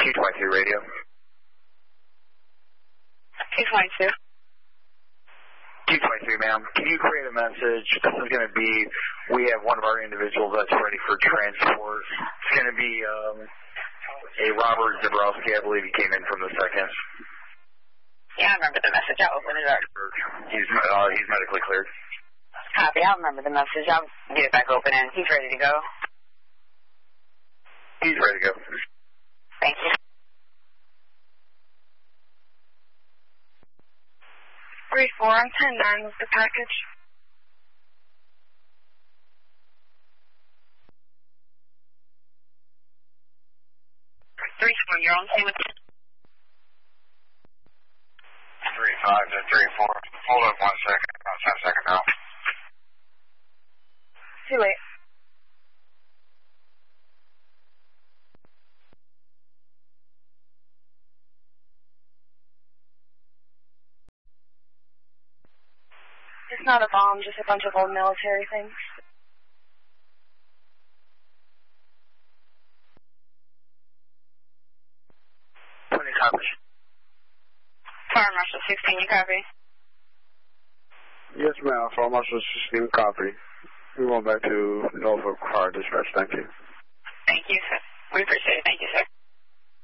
223 radio. 222. 223, ma'am. Can you create a message? This is going to be, we have one of our individuals that's ready for transport. It's going to be a Robert Zabrowski. I believe he came in from the second. Yeah, I remember the message. I'll open it up. He's medically cleared. Copy. I'll remember the message. I'll get it back open, and he's ready to go. He's ready to go. Thank you. 3-4 on 10-9 with the package. You're on scene with 3-5 to 3-4. Hold up 1 second. About 10 seconds now. Too late. It's not a bomb, just a bunch of old military things. Copy. Fire Marshal 16, you copy? Yes, ma'am. Fire Marshal 16, copy. We going back to Norfolk Fire Dispatch. Thank you. Thank you, sir. We appreciate it. Thank you, sir.